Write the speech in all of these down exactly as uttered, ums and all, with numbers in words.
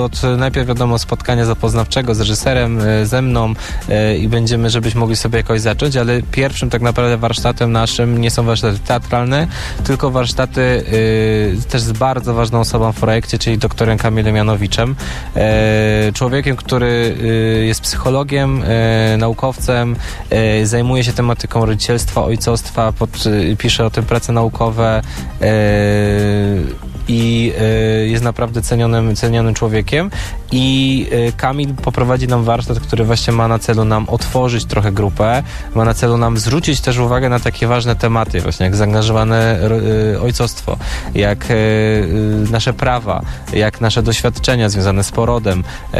od najpierw wiadomo spotkania zapoznawczego z reżyserem, ze mną i będziemy, żebyśmy mogli sobie jakoś zacząć, ale pierwszym tak naprawdę warsztatem naszym nie są warsztaty teatralne, tylko warsztaty y, też z bardzo ważną osobą w projekcie, czyli doktorem Kamilem Janowiczem. Y, człowiekiem, który y, jest psychologiem, y, naukowcem, y, zajmuje się tematyką rodzicielstwa, ojcostwa, pod, y, pisze o tym prace naukowe y, i y, jest naprawdę cenionym, cenionym człowiekiem i y, Kamil poprowadzi nam warsztat, który właśnie ma na celu nam otworzyć trochę grupę, ma na celu nam zwrócić też uwagę na takie ważne tematy, właśnie jak zaangażowane y, ojcostwo, jak y, y, nasze prawa, jak nasze doświadczenia związane z porodem. Y,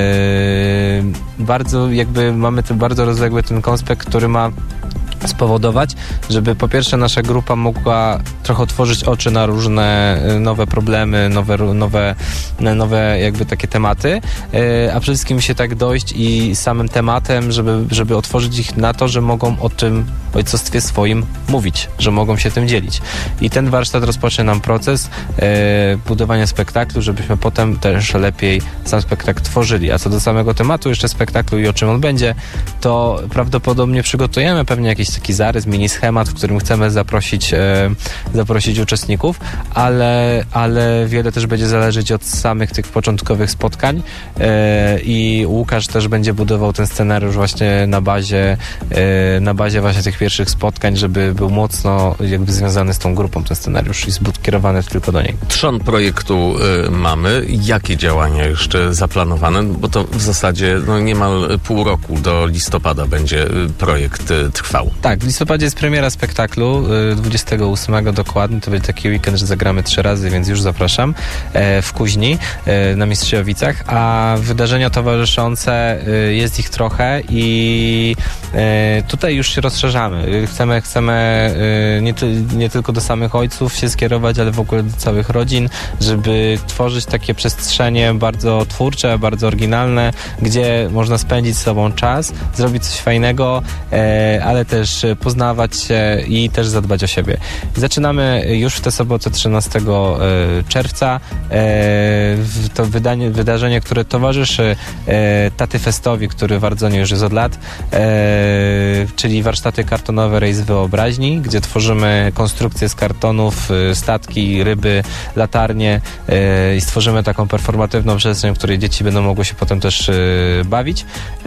bardzo jakby mamy ten bardzo rozległy ten konspekt, który ma spowodować, żeby po pierwsze nasza grupa mogła trochę otworzyć oczy na różne nowe problemy, nowe, nowe, nowe jakby takie tematy, a przede wszystkim się tak dojść i samym tematem, żeby, żeby otworzyć ich na to, że mogą o tym ojcostwie swoim mówić, że mogą się tym dzielić. I ten warsztat rozpocznie nam proces e, budowania spektaklu, żebyśmy potem też lepiej sam spektakl tworzyli. A co do samego tematu jeszcze spektaklu i o czym on będzie, to prawdopodobnie przygotujemy pewnie jakiś taki zarys, mini schemat, w którym chcemy zaprosić, e, zaprosić uczestników, ale, ale wiele też będzie zależeć od samych tych początkowych spotkań e, i Łukasz też będzie budował ten scenariusz właśnie na bazie, e, na bazie właśnie tych pierwszych spotkań, żeby był mocno jakby związany z tą grupą ten scenariusz i kierowany tylko do niej. Trzon projektu y, mamy. Jakie działania jeszcze zaplanowane? Bo to w zasadzie no, niemal pół roku do listopada będzie projekt y, trwał. Tak, w listopadzie jest premiera spektaklu, dwudziestego ósmego dokładnie, to będzie taki weekend, że zagramy trzy razy, więc już zapraszam, w Kuźni, na Mistrzejowicach, a wydarzenia towarzyszące, jest ich trochę i tutaj już się rozszerzamy. Chcemy, chcemy nie, nie tylko do samych ojców się skierować, ale w ogóle do całych rodzin, żeby tworzyć takie przestrzenie bardzo twórcze, bardzo oryginalne, gdzie można spędzić z sobą czas, zrobić coś fajnego, ale też poznawać się i też zadbać o siebie. Zaczynamy już w tę sobotę trzynastego czerwca. To wydanie, wydarzenie, które towarzyszy Taty Festowi, który w Ardzonie już jest od lat, czyli warsztaty kartonowe Rejs Wyobraźni, gdzie tworzymy konstrukcje z kartonów, statki, ryby, latarnie i stworzymy taką performatywną przestrzeń, w której dzieci będą mogły się potem też bawić.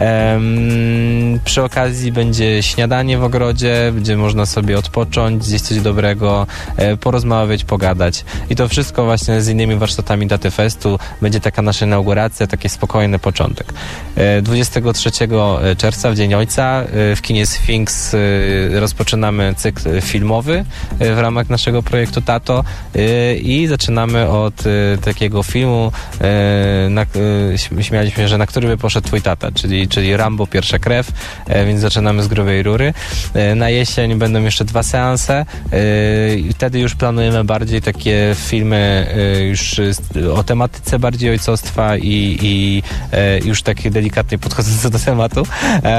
Przy okazji będzie śniadanie w ogrodzie, gdzie można sobie odpocząć, zjeść coś dobrego, porozmawiać, pogadać. I to wszystko właśnie z innymi warsztatami Taty Festu. Będzie taka nasza inauguracja, taki spokojny początek. dwudziestego trzeciego czerwca, w Dzień Ojca, w kinie Sfinks rozpoczynamy cykl filmowy w ramach naszego projektu Tato i zaczynamy od takiego filmu, na, śmialiśmy się, że na który by poszedł twój tata, czyli, czyli Rambo Pierwsza Krew, więc zaczynamy z Grubej Rury. Na jesień będą jeszcze dwa seanse i wtedy już planujemy bardziej takie filmy już o tematyce bardziej ojcostwa i, i już takie delikatnie podchodzące do tematu.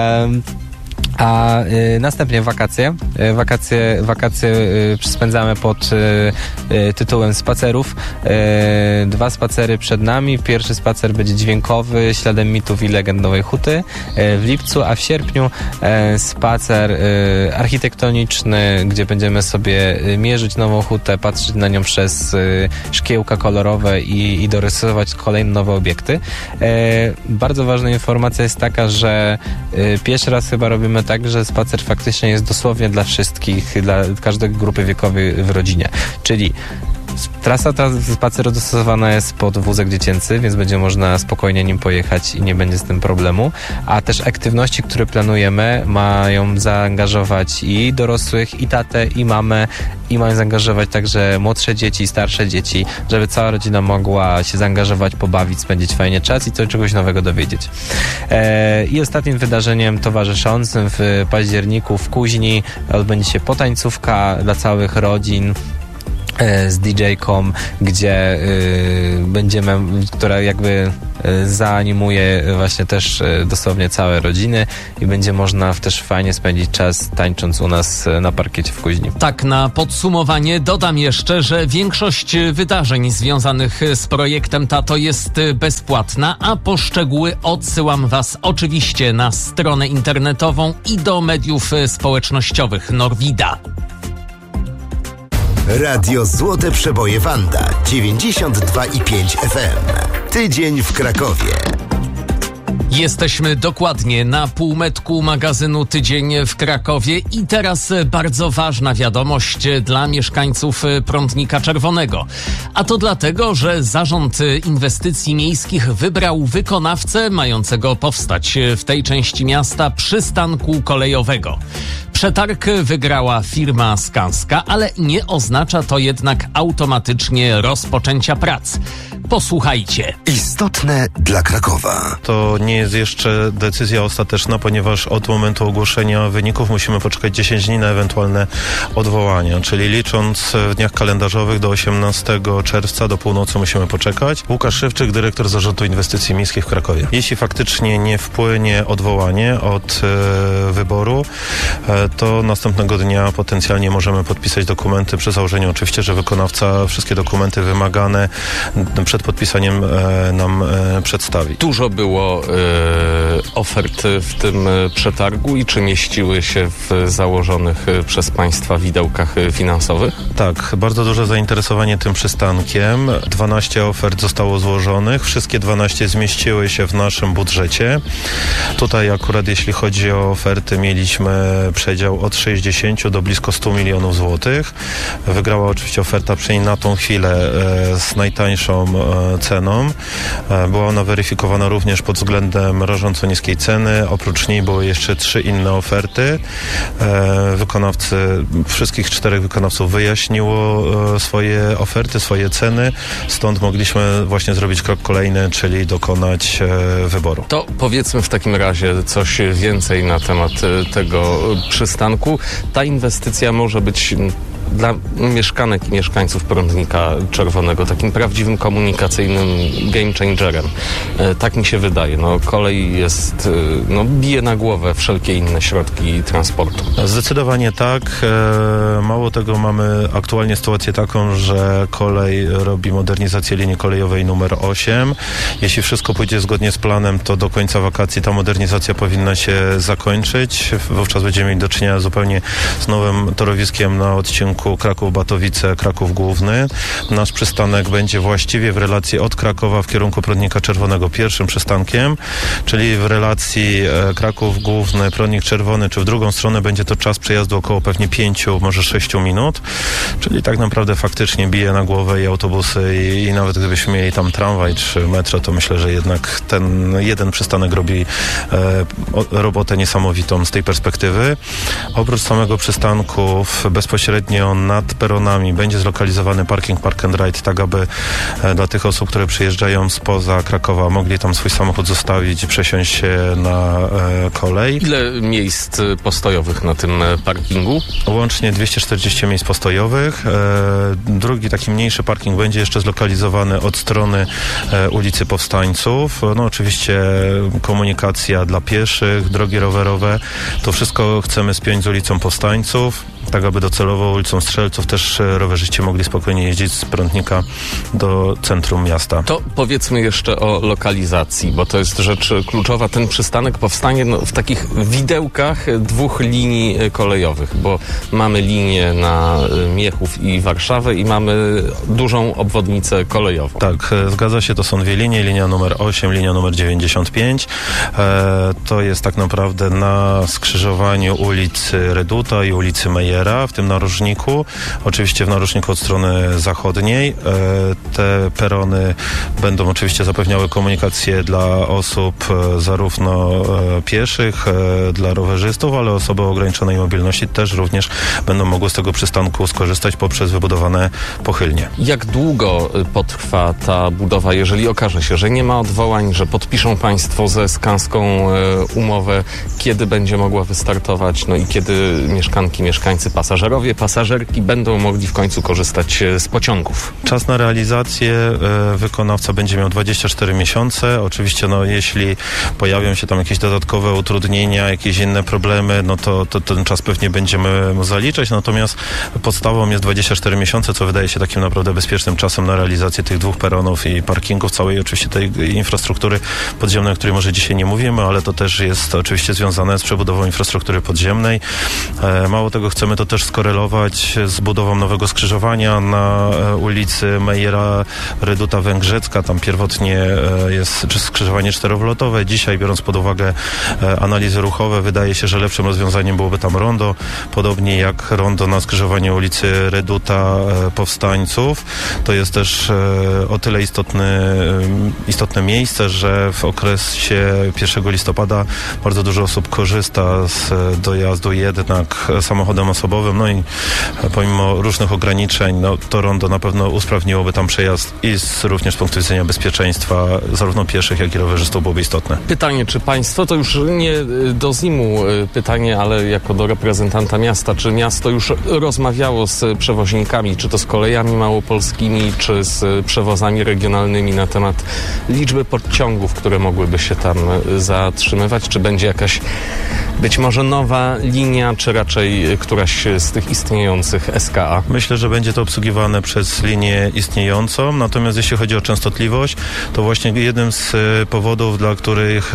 A y, następnie wakacje. Y, wakacje, wakacje y, spędzamy pod y, y, tytułem spacerów. Y, dwa spacery przed nami. Pierwszy spacer będzie dźwiękowy, śladem mitów i legend Nowej Huty y, w lipcu, a w sierpniu y, spacer y, architektoniczny, gdzie będziemy sobie mierzyć Nową Hutę, patrzeć na nią przez y, szkiełka kolorowe i, i dorysować kolejne nowe obiekty. Y, bardzo ważna informacja jest taka, że y, pierwszy raz chyba robimy tak, że spacer faktycznie jest dosłownie dla wszystkich, dla każdej grupy wiekowej w rodzinie. Czyli trasa ta spaceru dostosowana jest pod wózek dziecięcy, więc będzie można spokojnie nim pojechać i nie będzie z tym problemu. A też aktywności, które planujemy, mają zaangażować i dorosłych, i tatę, i mamę, i mają zaangażować także młodsze dzieci, starsze dzieci, żeby cała rodzina mogła się zaangażować, pobawić, spędzić fajnie czas i coś czegoś nowego dowiedzieć. E, I ostatnim wydarzeniem towarzyszącym w październiku w Kuźni odbędzie się potańcówka dla całych rodzin z D J-ką, gdzie y, będziemy, która jakby zaanimuje właśnie też dosłownie całe rodziny i będzie można też fajnie spędzić czas tańcząc u nas na parkiecie w Kuźni. Tak, na podsumowanie dodam jeszcze, że większość wydarzeń związanych z projektem Tato jest bezpłatna, a po szczegóły odsyłam Was oczywiście na stronę internetową i do mediów społecznościowych Norwida. Radio Złote Przeboje Wanda dziewięćdziesiąt dwa i pięć F M. Tydzień w Krakowie. Jesteśmy dokładnie na półmetku magazynu Tydzień w Krakowie i teraz bardzo ważna wiadomość dla mieszkańców Prądnika Czerwonego. A to dlatego, że Zarząd Inwestycji Miejskich wybrał wykonawcę mającego powstać w tej części miasta przystanku kolejowego. Przetarg wygrała firma Skanska, ale nie oznacza to jednak automatycznie rozpoczęcia prac. Posłuchajcie. Istotne dla Krakowa. To nie jest jeszcze decyzja ostateczna, ponieważ od momentu ogłoszenia wyników musimy poczekać dziesięć dni na ewentualne odwołania, czyli licząc w dniach kalendarzowych do osiemnastego czerwca do północy musimy poczekać. Łukasz Szewczyk, dyrektor Zarządu Inwestycji Miejskich w Krakowie. Jeśli faktycznie nie wpłynie odwołanie od e, wyboru, e, to następnego dnia potencjalnie możemy podpisać dokumenty przy założeniu oczywiście, że wykonawca wszystkie dokumenty wymagane przed podpisaniem e, nam e, przedstawi. Dużo było e, ofert w tym przetargu i czy mieściły się w założonych przez Państwa widełkach finansowych? Tak, bardzo duże zainteresowanie tym przystankiem. dwanaście ofert zostało złożonych. Wszystkie dwanaście zmieściły się w naszym budżecie. Tutaj akurat jeśli chodzi o oferty, mieliśmy przedział od sześćdziesięciu do blisko stu milionów złotych. Wygrała oczywiście oferta przynajmniej na tą chwilę e, z najtańszą e, ceną. E, była ona weryfikowana również pod względem rażąco niskiej ceny. Oprócz niej były jeszcze trzy inne oferty. E, wykonawcy, wszystkich czterech wykonawców wyjaśniło e, swoje oferty, swoje ceny. Stąd mogliśmy właśnie zrobić krok kolejny, czyli dokonać e, wyboru. To powiedzmy w takim razie coś więcej na temat tego przystanku. Ta inwestycja może być dla mieszkanek i mieszkańców Prądnika Czerwonego takim prawdziwym komunikacyjnym game changerem. E, tak mi się wydaje. No, kolej jest, e, no, bije na głowę wszelkie inne środki transportu. Zdecydowanie tak. E, mało tego, mamy aktualnie sytuację taką, że kolej robi modernizację linii kolejowej numer osiem. Jeśli wszystko pójdzie zgodnie z planem, to do końca wakacji ta modernizacja powinna się zakończyć. Wówczas będziemy mieli do czynienia zupełnie z nowym torowiskiem na odcinku Kraków-Batowice, Kraków Główny. Nasz przystanek będzie właściwie w relacji od Krakowa w kierunku Prądnika Czerwonego pierwszym przystankiem, czyli w relacji e, Kraków Główny, Prądnik Czerwony, czy w drugą stronę będzie to czas przejazdu około pewnie pięciu, może sześciu minut, czyli tak naprawdę faktycznie bije na głowę i autobusy i, i nawet gdybyśmy mieli tam tramwaj czy metro, to myślę, że jednak ten jeden przystanek robi e, o, robotę niesamowitą z tej perspektywy. Oprócz samego przystanku bezpośrednio nad peronami będzie zlokalizowany parking Park and Ride, tak aby e, dla tych osób, które przyjeżdżają spoza Krakowa, mogli tam swój samochód zostawić i przesiąść się na e, kolej. Ile miejsc postojowych na tym parkingu? Łącznie dwieście czterdzieści miejsc postojowych. E, drugi taki mniejszy parking będzie jeszcze zlokalizowany od strony e, ulicy Powstańców. No oczywiście komunikacja dla pieszych, drogi rowerowe. To wszystko chcemy spiąć z ulicą Powstańców, tak aby docelowo ulicą Strzelców też rowerzyści mogli spokojnie jeździć z Prądnika do centrum miasta. To powiedzmy jeszcze o lokalizacji, bo to jest rzecz kluczowa. Ten przystanek powstanie no, w takich widełkach dwóch linii kolejowych, bo mamy linię na Miechów i Warszawę i mamy dużą obwodnicę kolejową. Tak, zgadza się, to są dwie linie, linia numer osiem, linia numer dziewięćdziesiąt pięć. E, to jest tak naprawdę na skrzyżowaniu ulicy Reduta i ulicy Mejera, w tym narożniku, oczywiście w narożniku od strony zachodniej. Te perony będą oczywiście zapewniały komunikację dla osób zarówno pieszych, dla rowerzystów, ale osoby o ograniczonej mobilności też również będą mogły z tego przystanku skorzystać poprzez wybudowane pochylnie. Jak długo potrwa ta budowa, jeżeli okaże się, że nie ma odwołań, że podpiszą Państwo ze Skanską umowę, kiedy będzie mogła wystartować, no i kiedy mieszkanki, mieszkańcy wszyscy pasażerowie, pasażerki będą mogli w końcu korzystać z pociągów. Czas na realizację e, wykonawca będzie miał dwadzieścia cztery miesiące. Oczywiście, no, jeśli pojawią się tam jakieś dodatkowe utrudnienia, jakieś inne problemy, no to, to ten czas pewnie będziemy mu zaliczać. Natomiast podstawą jest dwadzieścia cztery miesiące, co wydaje się takim naprawdę bezpiecznym czasem na realizację tych dwóch peronów i parkingów, całej oczywiście tej infrastruktury podziemnej, o której może dzisiaj nie mówimy, ale to też jest oczywiście związane z przebudową infrastruktury podziemnej. E, mało tego, chcemy to też skorelować z budową nowego skrzyżowania na e, ulicy Mejera Reduta Węgrzecka. Tam pierwotnie e, jest czy skrzyżowanie czterowlotowe. Dzisiaj, biorąc pod uwagę e, analizy ruchowe, wydaje się, że lepszym rozwiązaniem byłoby tam rondo, podobnie jak rondo na skrzyżowanie ulicy Reduta e, Powstańców. To jest też e, o tyle istotny, e, istotne miejsce, że w okresie pierwszego listopada bardzo dużo osób korzysta z dojazdu jednak samochodem osobowym, no i pomimo różnych ograniczeń, no to rondo na pewno usprawniłoby tam przejazd i z, również z punktu widzenia bezpieczeństwa zarówno pieszych, jak i rowerzystów byłoby istotne. Pytanie, czy państwo, to już nie do ZIM-u pytanie, ale jako do reprezentanta miasta, czy miasto już rozmawiało z przewoźnikami, czy to z kolejami małopolskimi, czy z przewozami regionalnymi na temat liczby pociągów, które mogłyby się tam zatrzymywać, czy będzie jakaś być może nowa linia, czy raczej któraś z tych istniejących S K A? Myślę, że będzie to obsługiwane przez linię istniejącą, natomiast jeśli chodzi o częstotliwość, to właśnie jednym z powodów, dla których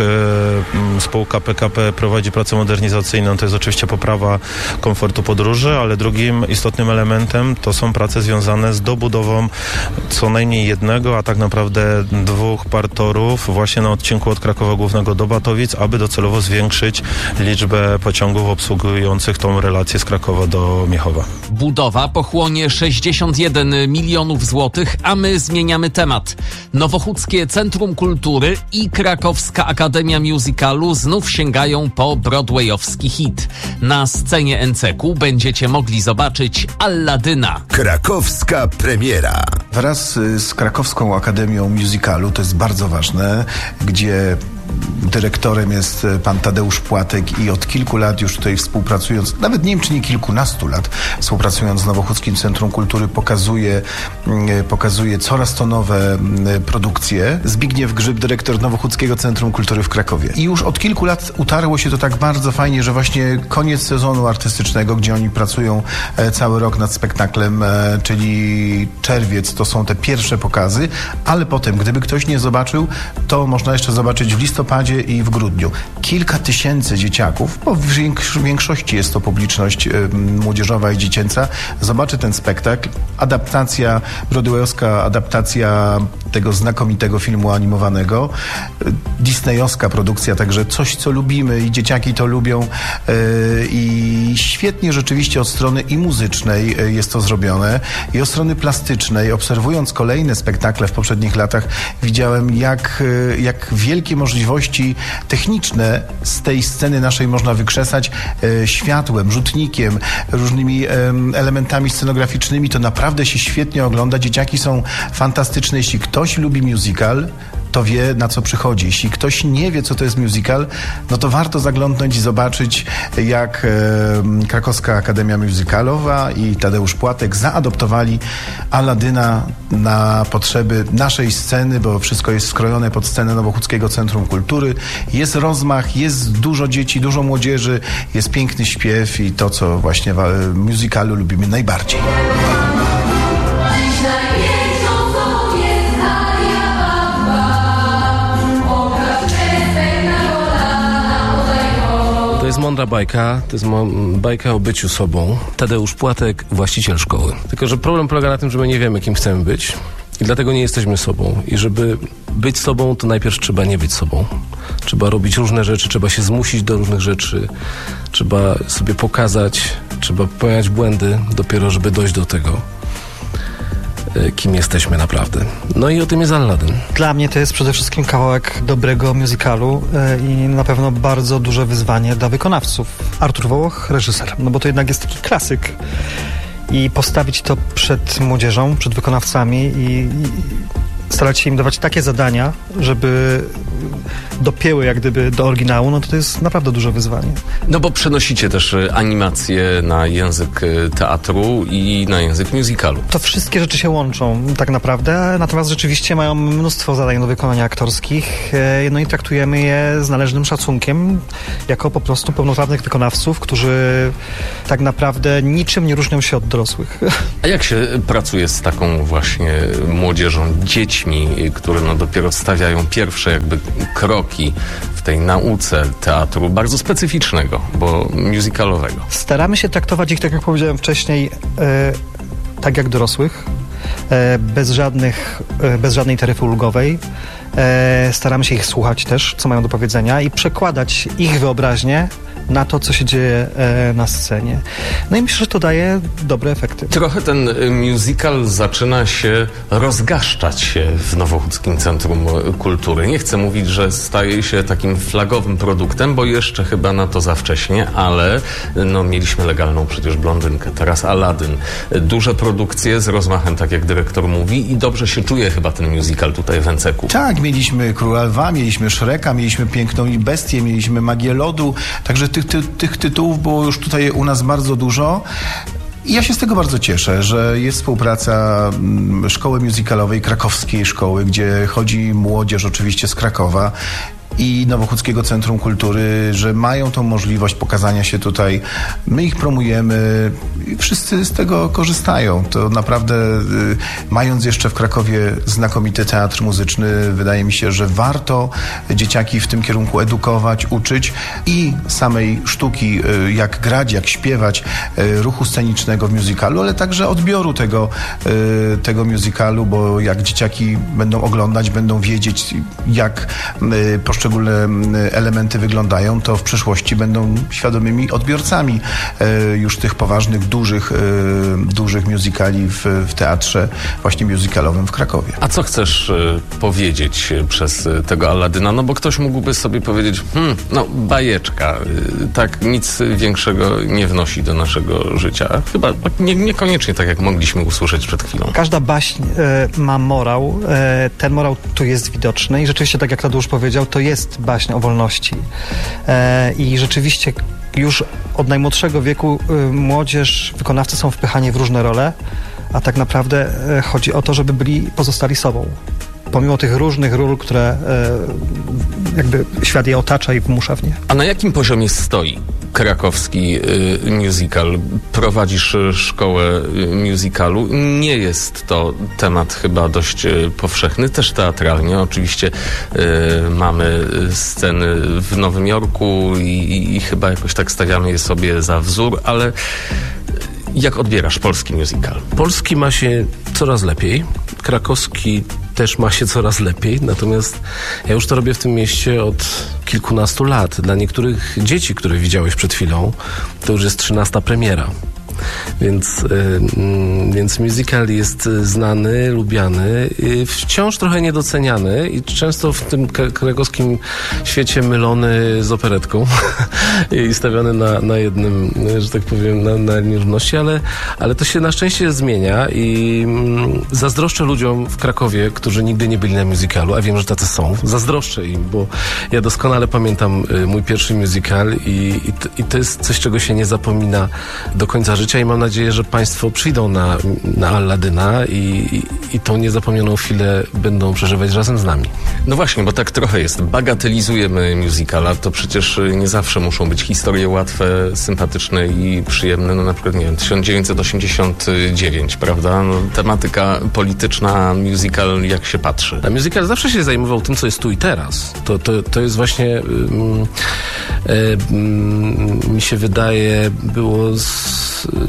e, spółka P K P prowadzi pracę modernizacyjną, to jest oczywiście poprawa komfortu podróży, ale drugim istotnym elementem to są prace związane z dobudową co najmniej jednego, a tak naprawdę dwóch partorów właśnie na odcinku od Krakowa Głównego do Batowic, aby docelowo zwiększyć liczbę pociągów obsługujących tą relację z Krakowa do Miechowa. Budowa pochłonie sześćdziesiąt jeden milionów złotych, a my zmieniamy temat. Nowochódzkie Centrum Kultury i Krakowska Akademia Musicalu znów sięgają po broadwayowski hit. Na scenie N C K-u będziecie mogli zobaczyć Alladyna. Krakowska premiera. Wraz z Krakowską Akademią Musicalu, to jest bardzo ważne, gdzie dyrektorem jest pan Tadeusz Płatek i od kilku lat już tutaj współpracując, nawet nie wiem czy nie kilkunastu lat, współpracując z Nowochódzkim Centrum Kultury pokazuje, pokazuje coraz to nowe produkcje. Zbigniew Grzyb, dyrektor Nowochódzkiego Centrum Kultury w Krakowie. I już od kilku lat utarło się to tak bardzo fajnie, że właśnie koniec sezonu artystycznego, gdzie oni pracują cały rok nad spektaklem, czyli czerwiec, to są te pierwsze pokazy, ale potem, gdyby ktoś nie zobaczył, to można jeszcze zobaczyć w listopadzie i w grudniu. Kilka tysięcy dzieciaków, bo w większości jest to publiczność y, młodzieżowa i dziecięca, zobaczy ten spektakl. Adaptacja, broadwayowska adaptacja tego znakomitego filmu animowanego, y, disneyowska produkcja, także coś, co lubimy i dzieciaki to lubią y, i świetnie rzeczywiście od strony i muzycznej y, jest to zrobione i od strony plastycznej. Obserwując kolejne spektakle w poprzednich latach, widziałem jak, y, jak wielkie możliwości techniczne z tej sceny naszej można wykrzesać e, światłem, rzutnikiem, różnymi e, elementami scenograficznymi. To naprawdę się świetnie ogląda. Dzieciaki są fantastyczne. Jeśli ktoś lubi musical, to wie, na co przychodzi. Jeśli ktoś nie wie, co to jest musical, no to warto zaglądnąć i zobaczyć, jak e, Krakowska Akademia Musicalowa i Tadeusz Płatek zaadoptowali Alladyna na potrzeby naszej sceny, bo wszystko jest skrojone pod scenę Nowochódzkiego Centrum Kultury. Jest rozmach, jest dużo dzieci, dużo młodzieży, jest piękny śpiew i to, co właśnie w musicalu lubimy najbardziej. To jest mądra bajka, to jest mo- bajka o byciu sobą. Tadeusz Płatek, właściciel szkoły. Tylko że problem polega na tym, że my nie wiemy, kim chcemy być i dlatego nie jesteśmy sobą. I żeby być sobą, to najpierw trzeba nie być sobą. Trzeba robić różne rzeczy, trzeba się zmusić do różnych rzeczy, trzeba sobie pokazać, trzeba popełniać błędy dopiero, żeby dojść do tego, kim jesteśmy naprawdę. No i o tym jest Alladyn. Dla mnie to jest przede wszystkim kawałek dobrego musicalu i na pewno bardzo duże wyzwanie dla wykonawców. Artur Wołoch, reżyser, no bo to jednak jest taki klasyk i postawić to przed młodzieżą, przed wykonawcami i, i starać się im dawać takie zadania, żeby dopięły jak gdyby do oryginału, no to to jest naprawdę duże wyzwanie. No bo przenosicie też animacje na język teatru i na język musicalu. To wszystkie rzeczy się łączą tak naprawdę, natomiast rzeczywiście mają mnóstwo zadań do wykonania aktorskich, no i traktujemy je z należnym szacunkiem, jako po prostu pełnoprawnych wykonawców, którzy tak naprawdę niczym nie różnią się od dorosłych. A jak się pracuje z taką właśnie młodzieżą, dziećmi, które no dopiero stawiają pierwsze jakby kroki w tej nauce teatru, bardzo specyficznego, bo musicalowego? Staramy się traktować ich, tak jak powiedziałem wcześniej, e, tak jak dorosłych, e, bez żadnych, e, bez żadnej taryfy ulgowej. E, staramy się ich słuchać też, co mają do powiedzenia i przekładać ich wyobraźnię na to, co się dzieje e, na scenie. No i myślę, że to daje dobre efekty. Trochę ten musical zaczyna się rozgaszczać się w Nowochódzkim Centrum Kultury. Nie chcę mówić, że staje się takim flagowym produktem, bo jeszcze chyba na to za wcześnie, ale no, mieliśmy legalną przecież Blondynkę, teraz Aladdin. Duże produkcje z rozmachem, tak jak dyrektor mówi, i dobrze się czuje chyba ten musical tutaj w Enceku. Tak, mieliśmy Króla Lwa, mieliśmy Shreka, mieliśmy Piękną i Bestię, mieliśmy Magię Lodu, także tych, ty, tych tytułów było już tutaj u nas bardzo dużo. I ja się z tego bardzo cieszę, że jest współpraca Szkoły Musicalowej, Krakowskiej Szkoły, gdzie chodzi młodzież oczywiście z Krakowa i Nowochódzkiego Centrum Kultury, że mają tą możliwość pokazania się tutaj. My ich promujemy i wszyscy z tego korzystają. To naprawdę, y, mając jeszcze w Krakowie znakomity teatr muzyczny, wydaje mi się, że warto dzieciaki w tym kierunku edukować, uczyć i samej sztuki, y, jak grać, jak śpiewać, y, ruchu scenicznego w musicalu, ale także odbioru tego, y, tego musicalu, bo jak dzieciaki będą oglądać, będą wiedzieć, jak y, poszczególne elementy wyglądają, to w przyszłości będą świadomymi odbiorcami e, już tych poważnych, dużych, e, dużych musicali w, w teatrze właśnie musicalowym w Krakowie. A co chcesz e, powiedzieć przez tego Aladyna? No bo ktoś mógłby sobie powiedzieć, hmm, no bajeczka, e, tak nic większego nie wnosi do naszego życia. Chyba nie, niekoniecznie tak, jak mogliśmy usłyszeć przed chwilą. Każda baśń e, ma morał. E, ten morał tu jest widoczny i rzeczywiście, tak jak Tadeusz powiedział, to jest baśń o wolności. E, I rzeczywiście już od najmłodszego wieku y, młodzież, wykonawcy są wpychani w różne role, a tak naprawdę y, chodzi o to, żeby byli, pozostali sobą. Pomimo tych różnych ról, które y, jakby świat je otacza i wmusza w nie. A na jakim poziomie stoi krakowski y, musical? Prowadzisz szkołę y, musicalu. Nie jest to temat chyba dość y, powszechny, też teatralnie. Oczywiście y, mamy sceny w Nowym Jorku i, i, i chyba jakoś tak stawiamy je sobie za wzór, ale jak odbierasz polski musical? Polski ma się coraz lepiej. Krakowski też ma się coraz lepiej, natomiast ja już to robię w tym mieście od kilkunastu lat. Dla niektórych dzieci, które widziałeś przed chwilą, to już jest trzynasta premiera. Więc, y, więc musical jest znany, lubiany, y, wciąż trochę niedoceniany i często w tym krakowskim świecie mylony z operetką i stawiany na, na jednym, że tak powiem, na, na nierówności, ale, ale to się na szczęście zmienia i mm, zazdroszczę ludziom w Krakowie, którzy nigdy nie byli na musicalu, a wiem, że tacy są. Zazdroszczę im, bo ja doskonale pamiętam y, mój pierwszy musical i, i, t, i to jest coś, czego się nie zapomina do końca życia. I mam nadzieję, że Państwo przyjdą na, na Aladyna i, i, i tą niezapomnianą chwilę będą przeżywać razem z nami. No właśnie, bo tak trochę jest. Bagatelizujemy musicala, to przecież nie zawsze muszą być historie łatwe, sympatyczne i przyjemne. No na przykład, nie wiem, tysiąc dziewięćset osiemdziesiąty dziewiąty, prawda? No, tematyka polityczna, musical, jak się patrzy. A musical zawsze się zajmował tym, co jest tu i teraz. To, to, to jest właśnie, mm, e, mm, mi się wydaje, było z,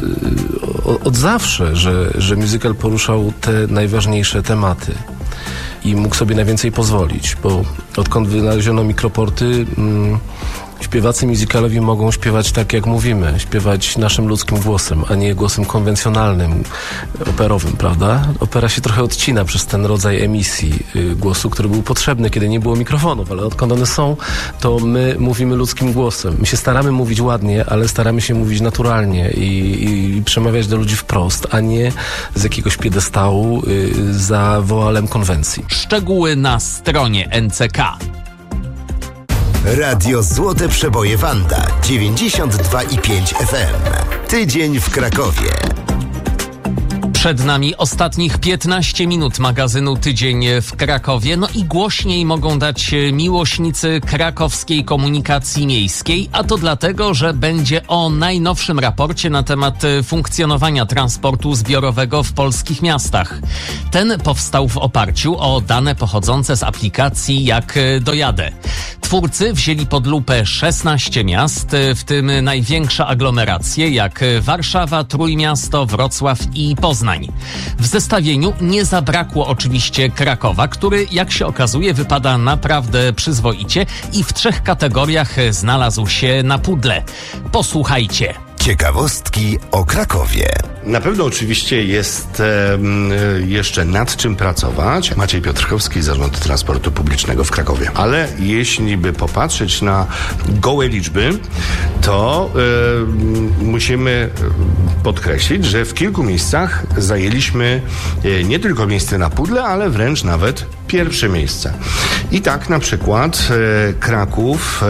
od zawsze, że, że musical poruszał te najważniejsze tematy i mógł sobie najwięcej pozwolić, bo odkąd wynaleziono mikroporty, mm, śpiewacy musicalowi mogą śpiewać tak, jak mówimy, śpiewać naszym ludzkim głosem, a nie głosem konwencjonalnym, operowym, prawda? Opera się trochę odcina przez ten rodzaj emisji y, głosu, który był potrzebny, kiedy nie było mikrofonów, ale odkąd one są, to my mówimy ludzkim głosem. My się staramy mówić ładnie, ale staramy się mówić naturalnie i, i, i przemawiać do ludzi wprost, a nie z jakiegoś piedestału y, za woalem konwencji. Szczegóły na stronie N C K. Radio Złote Przeboje Wanda dziewięćdziesiąt dwa i pięć F M. Tydzień w Krakowie. Przed nami ostatnich piętnaście minut magazynu Tydzień w Krakowie. No i głośniej mogą dać miłośnicy krakowskiej komunikacji miejskiej, a to dlatego, że będzie o najnowszym raporcie na temat funkcjonowania transportu zbiorowego w polskich miastach. Ten powstał w oparciu o dane pochodzące z aplikacji Jak Dojadę. Twórcy wzięli pod lupę szesnaście miast, w tym największe aglomeracje jak Warszawa, Trójmiasto, Wrocław i Poznań. W zestawieniu nie zabrakło oczywiście Krakowa, który, jak się okazuje, wypada naprawdę przyzwoicie i w trzech kategoriach znalazł się na pudle. Posłuchajcie. Ciekawostki o Krakowie. Na pewno oczywiście jest e, jeszcze nad czym pracować. Maciej Piotrkowski, Zarząd Transportu Publicznego w Krakowie. Ale jeśli by popatrzeć na gołe liczby, to e, musimy podkreślić, że w kilku miejscach zajęliśmy e, nie tylko miejsce na pudle, ale wręcz nawet pierwsze miejsce. I tak na przykład e, Kraków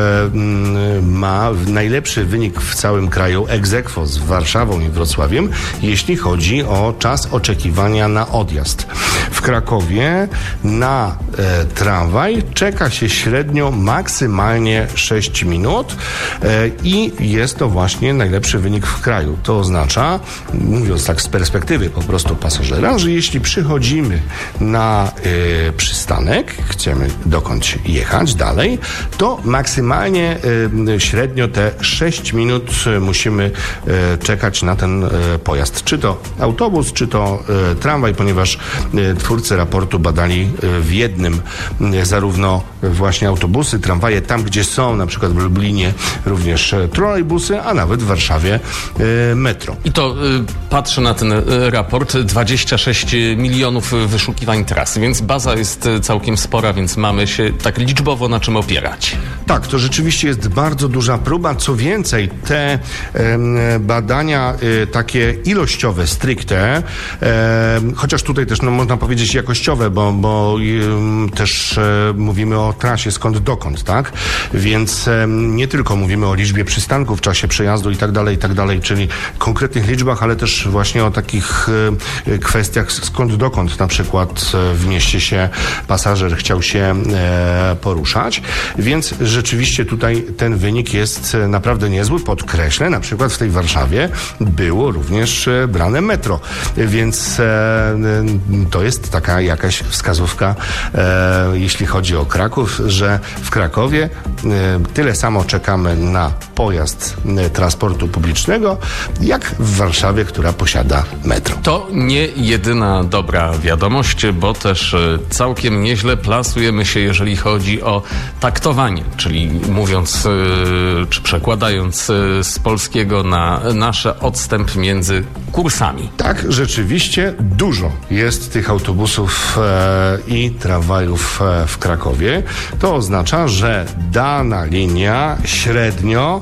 e, ma najlepszy wynik w całym kraju ex aequo z Warszawą i Wrocławiem, jeśli chodzi o czas oczekiwania na odjazd. W Krakowie na e, tramwaj czeka się średnio maksymalnie sześć minut e, i jest to właśnie najlepszy wynik w kraju. To oznacza, mówiąc tak z perspektywy po prostu pasażera, że jeśli przychodzimy na e, przystanek, chcemy dokądś jechać dalej, to maksymalnie e, średnio te sześć minut musimy e, czekać na ten e, pojazd. Czy to autobus, czy to e, tramwaj, ponieważ e, twórcy raportu badali e, w jednym e, zarówno właśnie autobusy, tramwaje, tam gdzie są, na przykład w Lublinie również e, trolejbusy, a nawet w Warszawie e, metro. I to y, patrzę na ten y, raport, dwadzieścia sześć milionów wyszukiwań tras, więc baza jest całkiem spora, więc mamy się tak liczbowo na czym opierać. Tak, to rzeczywiście jest bardzo duża próba. Co więcej, te e, badania e, takie ilościowe, stricte, e, chociaż tutaj też no, można powiedzieć jakościowe, bo, bo e, też e, mówimy o trasie skąd dokąd, tak? Więc e, nie tylko mówimy o liczbie przystanków w czasie przejazdu i tak dalej, i tak dalej, czyli konkretnych liczbach, ale też właśnie o takich e, kwestiach skąd dokąd na przykład e, w mieście się pasażer chciał się e, poruszać, więc rzeczywiście tutaj ten wynik jest naprawdę niezły. Podkreślę, na przykład w tej Warszawie było również brane metro, więc e, to jest taka jakaś wskazówka, e, jeśli chodzi o Kraków, że w Krakowie e, tyle samo czekamy na pojazd e, transportu publicznego, jak w Warszawie, która posiada metro. To nie jedyna dobra wiadomość, bo też e, całkiem nieźle plasujemy się, jeżeli chodzi o taktowanie, czyli mówiąc, e, czy przekładając e, z polskiego na nasze odstęp między kursami. Tak, rzeczywiście dużo jest tych autobusów e, i tramwajów e, w Krakowie. To oznacza, że dana linia średnio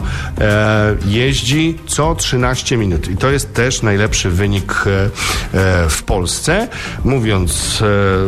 e, jeździ co trzynaście minut. I to jest też najlepszy wynik e, e, w Polsce. Mówiąc e,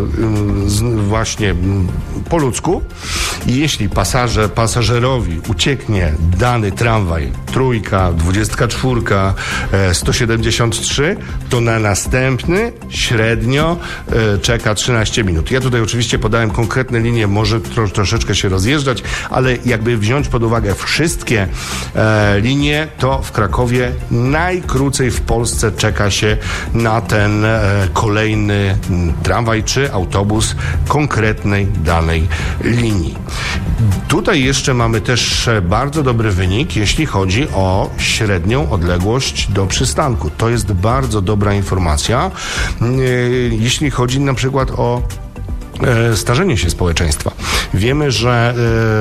z, właśnie po ludzku, jeśli pasażer, pasażerowi ucieknie dany tramwaj, trójka, dwudziestka czwórka, e, sto siedemdziesiąt trzy, to na następny średnio e, czeka trzynaście minut. Ja tutaj oczywiście podałem konkretne linie, może tro, troszeczkę się rozjeżdżać, ale jakby wziąć pod uwagę wszystkie e, linie, to w Krakowie najkrócej w Polsce czeka się na ten e, kolejny tramwaj czy autobus konkretnej danej linii. Tutaj jeszcze mamy też bardzo dobry wynik, jeśli chodzi o średnią odległość do przystanku. To jest bardzo dobra informacja, jeśli chodzi na przykład o starzenie się społeczeństwa. Wiemy, że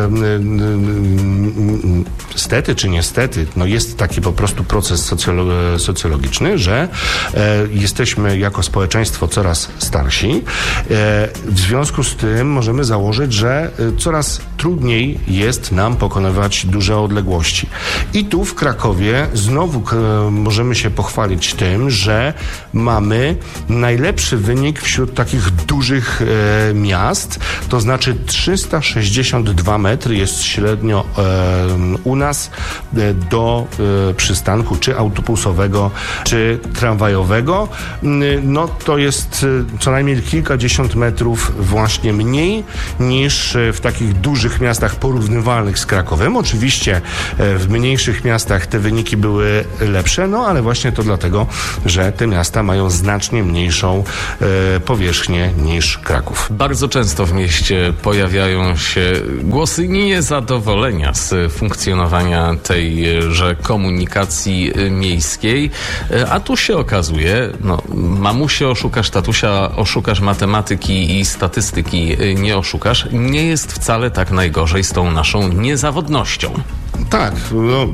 stety czy niestety, no jest taki po prostu proces socjolo- socjologiczny, że jesteśmy jako społeczeństwo coraz starsi. W związku z tym możemy założyć, że coraz trudniej jest nam pokonywać duże odległości. I tu w Krakowie znowu e, możemy się pochwalić tym, że mamy najlepszy wynik wśród takich dużych e, miast, to znaczy trzysta sześćdziesiąt dwa metry jest średnio e, u nas e, do e, przystanku czy autobusowego, czy tramwajowego. No to jest e, co najmniej kilkadziesiąt metrów właśnie mniej niż w takich dużych miastach porównywalnych z Krakowem. Oczywiście e, w mniejszych miastach te wyniki były lepsze, no ale właśnie to dlatego, że te miasta mają znacznie mniejszą e, powierzchnię niż Kraków. Bardzo często w mieście pojawiają się głosy niezadowolenia z funkcjonowania tejże komunikacji miejskiej, a tu się okazuje, no mamusie oszukasz, tatusia oszukasz, matematyki i statystyki nie oszukasz, nie jest wcale tak najgorzej z tą naszą niezawodnością. Tak, no,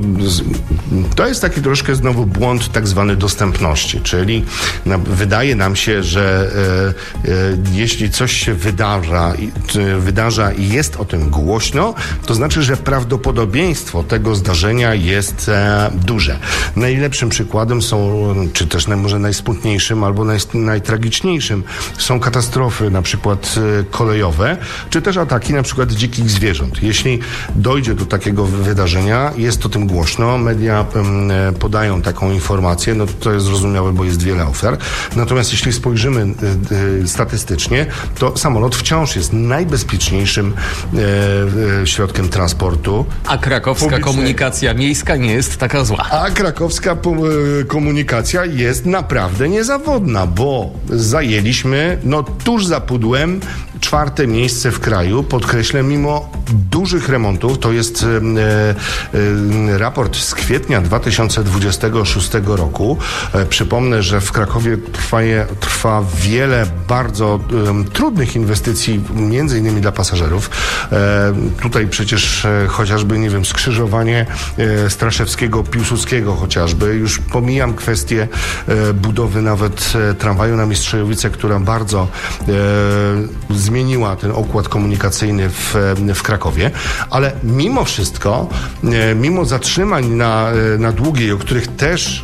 to jest taki troszkę znowu błąd tak zwany dostępności, czyli na, wydaje nam się, że e, e, jeśli coś się wydarza, e, wydarza i jest o tym głośno, to znaczy, że prawdopodobieństwo tego zdarzenia jest e, duże. Najlepszym przykładem są, czy też naj, może najsmutniejszym albo naj, najtragiczniejszym są katastrofy na przykład e, kolejowe, czy też ataki na przykład dzikich zwierząt. Jeśli dojdzie do takiego wydarzenia, jest o tym głośno, media um, podają taką informację, no to jest zrozumiałe, bo jest wiele ofiar. Natomiast jeśli spojrzymy y, y, statystycznie, to samolot wciąż jest najbezpieczniejszym y, y, środkiem transportu. A krakowska komunikacja miejska nie jest taka zła. A krakowska po, y, komunikacja jest naprawdę niezawodna, bo zajęliśmy no tuż za pudłem czwarte miejsce w kraju, podkreślę, mimo dużych remontów. To jest e, e, raport z kwietnia dwa tysiące dwudziestego szóstego roku. E, przypomnę, że w Krakowie trwa, trwa wiele bardzo e, trudnych inwestycji, między innymi dla pasażerów. E, tutaj przecież e, chociażby, nie wiem, skrzyżowanie e, Straszewskiego, Piłsudskiego chociażby. Już pomijam kwestię e, budowy nawet e, tramwaju na Mistrzejowice, która bardzo e, zmieniła ten układ komunikacyjny w, w Krakowie, ale mimo wszystko, e, mimo zatrzymań na, na Długiej, o których też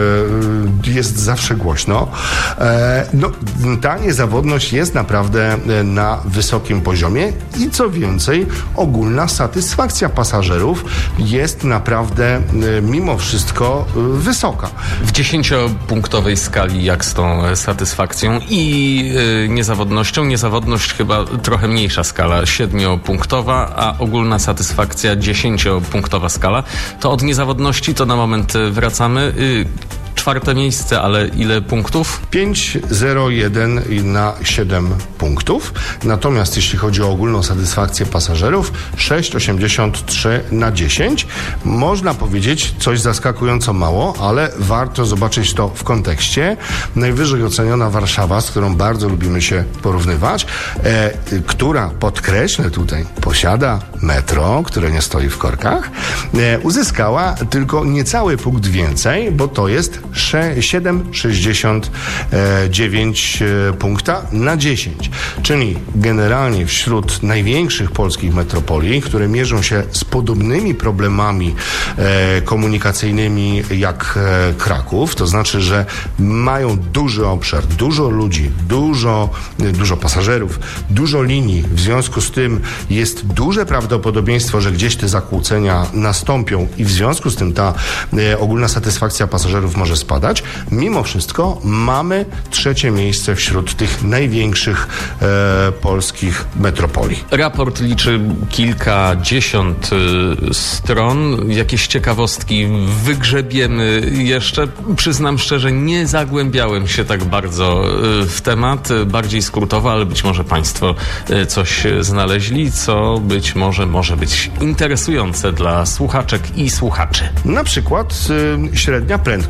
e, jest zawsze głośno, e, no, ta niezawodność jest naprawdę na wysokim poziomie i co więcej, ogólna satysfakcja pasażerów jest naprawdę e, mimo wszystko e, wysoka. W dziesięciopunktowej skali jak z tą satysfakcją i e, niezawodnością? Niezawodność chyba trochę mniejsza skala, siedmiopunktowa, a ogólna satysfakcja dziesięciopunktowa skala. To od niezawodności to na moment wracamy. Czwarte miejsce, ale ile punktów? pięć zero jeden na siedem punktów. Natomiast jeśli chodzi o ogólną satysfakcję pasażerów, sześć osiemdziesiąt trzy na dziesięć. Można powiedzieć coś zaskakująco mało, ale warto zobaczyć to w kontekście. Najwyżej oceniona Warszawa, z którą bardzo lubimy się porównywać, e, która, podkreślę tutaj, posiada metro, które nie stoi w korkach, e, uzyskała tylko niecały punkt więcej, bo to jest siedem przecinek sześćdziesiąt dziewięć punkta na dziesięć. Czyli generalnie wśród największych polskich metropolii, które mierzą się z podobnymi problemami e, komunikacyjnymi jak e, Kraków, to znaczy, że mają duży obszar, dużo ludzi, dużo, dużo pasażerów, dużo linii. W związku z tym jest duże prawdopodobieństwo, że gdzieś te zakłócenia nastąpią i w związku z tym ta e, ogólna satysfakcja pasażerów może spadać. Mimo wszystko mamy trzecie miejsce wśród tych największych e, polskich metropolii. Raport liczy kilkadziesiąt y, stron. Jakieś ciekawostki wygrzebiemy jeszcze. Przyznam szczerze, nie zagłębiałem się tak bardzo y, w temat. Bardziej skrótowo, ale być może Państwo y, coś znaleźli, co być może może być interesujące dla słuchaczek i słuchaczy. Na przykład y, średnia prędkość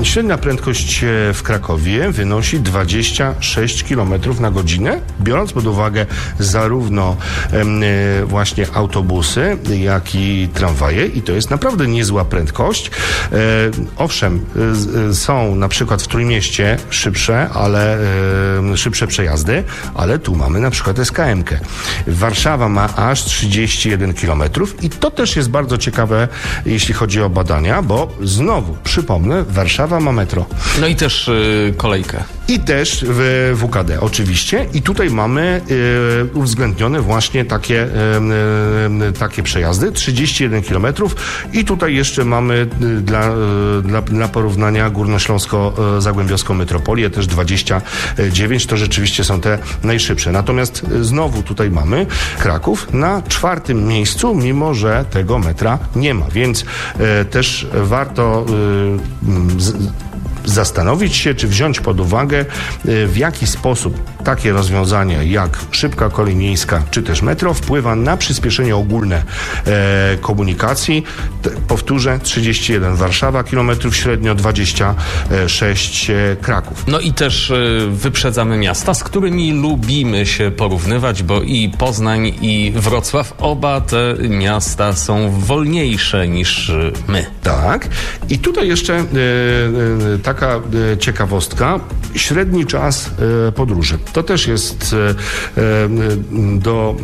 Średnia prędkość w Krakowie wynosi dwadzieścia sześć kilometrów na godzinę, biorąc pod uwagę zarówno e, właśnie autobusy, jak i tramwaje, i to jest naprawdę niezła prędkość. E, owszem, e, są na przykład w Trójmieście szybsze, ale e, szybsze przejazdy, ale tu mamy na przykład es ka emkę. Warszawa ma aż trzydzieści jeden kilometrów i to też jest bardzo ciekawe, jeśli chodzi o badania, bo znowu, przypomnę, Warszawa ma metro. No i też yy, kolejkę. I też w W K D oczywiście. I tutaj mamy y, uwzględnione właśnie takie, y, y, takie przejazdy, trzydzieści jeden kilometrów. I tutaj jeszcze mamy y, dla, y, dla, dla porównania Górnośląsko-Zagłębiowską metropolię, też dwadzieścia dziewięć. To rzeczywiście są te najszybsze. Natomiast y, znowu tutaj mamy Kraków na czwartym miejscu, mimo że tego metra nie ma. Więc y, też warto y, z, zastanowić się, czy wziąć pod uwagę, w jaki sposób takie rozwiązanie jak szybka kolej miejska, czy też metro wpływa na przyspieszenie ogólne e, komunikacji. T- powtórzę, trzydzieści jeden Warszawa kilometrów średnio, dwadzieścia sześć Kraków. No i też y, wyprzedzamy miasta, z którymi lubimy się porównywać, bo i Poznań, i Wrocław, oba te miasta są wolniejsze niż y, my. Tak. I tutaj jeszcze y, y, taka y, ciekawostka. Średni czas y, podróży. To też jest y, y, do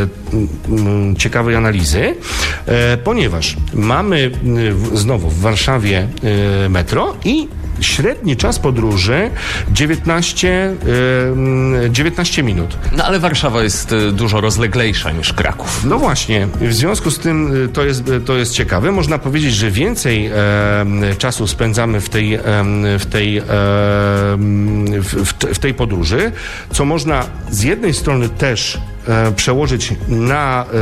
y, y, ciekawej analizy, y, ponieważ mamy y, znowu w Warszawie y, metro i średni czas podróży dziewiętnaście, y, dziewiętnaście minut. No ale Warszawa jest y, dużo rozleglejsza niż Kraków. No właśnie, w związku z tym y, to jest, to jest ciekawe. Można powiedzieć, że więcej e, czasu spędzamy w tej, e, w, tej, e, w, w tej podróży, co można z jednej strony też e, przełożyć na e,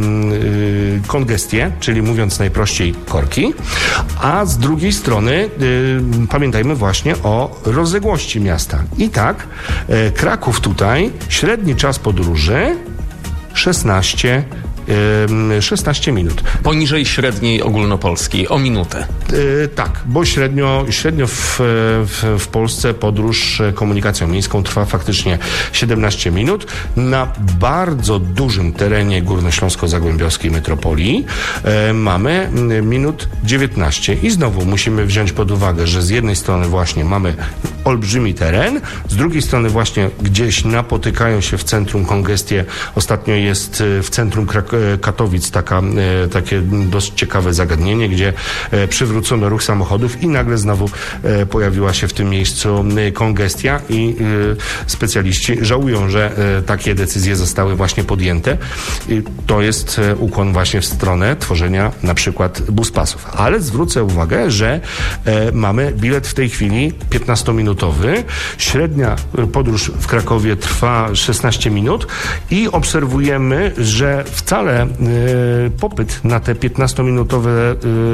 e, kongestię, czyli mówiąc najprościej korki, a z drugiej strony e, pamiętajmy właśnie o rozległości miasta. I tak e, Kraków tutaj, średni czas podróży szesnaście szesnaście minut. Poniżej średniej ogólnopolskiej, o minutę. Yy, tak, bo średnio, średnio w, w, w Polsce podróż komunikacją miejską trwa faktycznie siedemnaście minut. Na bardzo dużym terenie Górnośląsko-Zagłębiowskiej metropolii yy, mamy minut dziewiętnaście. I znowu musimy wziąć pod uwagę, że z jednej strony właśnie mamy olbrzymi teren, z drugiej strony właśnie gdzieś napotykają się w centrum kongestie. Ostatnio jest w centrum Krak- Katowic taka, takie dość ciekawe zagadnienie, gdzie przywrócono ruch samochodów i nagle znowu pojawiła się w tym miejscu kongestia i specjaliści żałują, że takie decyzje zostały właśnie podjęte. I to jest ukłon właśnie w stronę tworzenia na przykład buspasów. Ale zwrócę uwagę, że mamy bilet w tej chwili piętnastominutowy. Średnia podróż w Krakowie trwa szesnaście minut i obserwujemy, że wcale y, popyt na te piętnastominutowe y,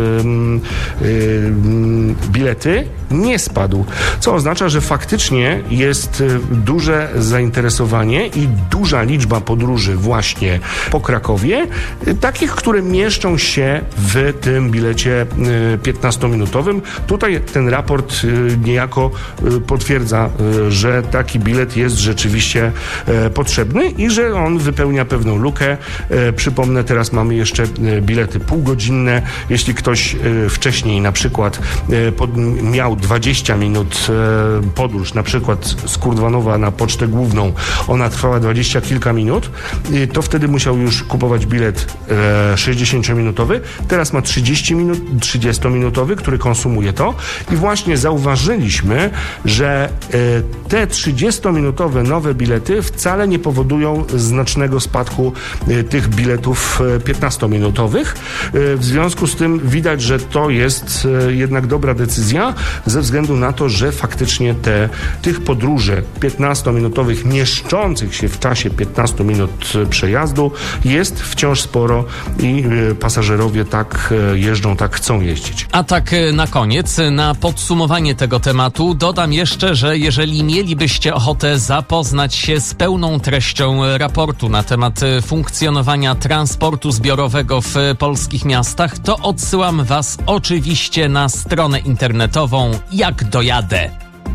y, y, bilety nie spadł, co oznacza, że faktycznie jest duże zainteresowanie i duża liczba podróży właśnie po Krakowie, y, takich, które mieszczą się w tym bilecie y, piętnastominutowym. Tutaj ten raport y, niejako y, potwierdza, y, że taki bilet jest rzeczywiście y, potrzebny i że on wypełnia pewną lukę. Y, Przypomnę, teraz mamy jeszcze bilety półgodzinne. Jeśli ktoś wcześniej na przykład pod, miał dwadzieścia minut podróż, na przykład z Kurdwanowa na Pocztę Główną, ona trwała dwadzieścia kilka minut, to wtedy musiał już kupować bilet sześćdziesięciominutowy. Teraz ma trzydzieści minut, trzydziestominutowy, który konsumuje to i właśnie zauważyliśmy, że te trzydziestominutowe nowe bilety wcale nie powodują znacznego spadku tych biletów piętnastominutowych. W związku z tym widać, że to jest jednak dobra decyzja ze względu na to, że faktycznie te, tych podróży piętnastominutowych mieszczących się w czasie piętnastu minut przejazdu jest wciąż sporo i pasażerowie tak jeżdżą, tak chcą jeździć. A tak na koniec, na podsumowanie tego tematu dodam jeszcze, że jeżeli mielibyście ochotę zapoznać się z pełną treścią raportu na temat funkcjonowania transportu zbiorowego w polskich miastach, to odsyłam Was oczywiście na stronę internetową jak dojadę.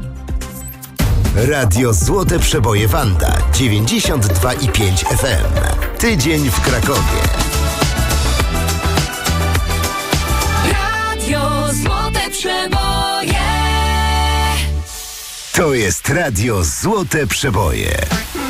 Radio Złote Przeboje Wanda dziewięćdziesiąt dwa i pięć F M. Tydzień w Krakowie. Radio Złote Przeboje. To jest Radio Złote Przeboje.